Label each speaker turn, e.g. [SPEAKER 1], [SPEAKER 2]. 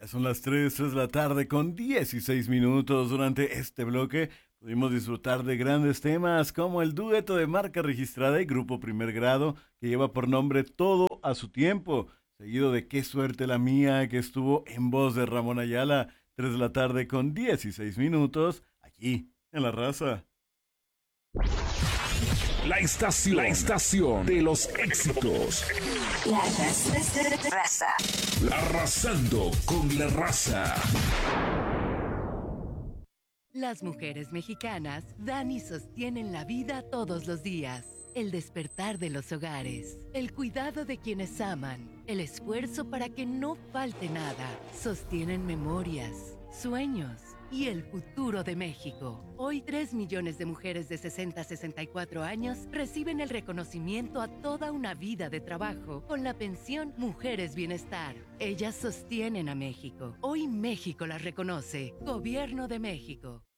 [SPEAKER 1] Ya son las 3 de la tarde con 16 minutos. Durante este bloque pudimos disfrutar de grandes temas como el dueto de marca registrada y grupo primer grado que lleva por nombre Todo a su tiempo, seguido de Qué suerte la mía que estuvo en voz de Ramón Ayala. 3 de la tarde con 16 minutos aquí en La Raza.
[SPEAKER 2] La estación de los éxitos.
[SPEAKER 3] La raza.
[SPEAKER 2] Arrasando con la raza.
[SPEAKER 4] Las mujeres mexicanas dan y sostienen la vida todos los días. El despertar de los hogares, el cuidado de quienes aman, el esfuerzo para que no falte nada. Sostienen memorias, sueños y el futuro de México. Hoy 3 millones de mujeres de 60 a 64 años reciben el reconocimiento a toda una vida de trabajo con la pensión Mujeres Bienestar. Ellas sostienen a México. Hoy México las reconoce. Gobierno de México.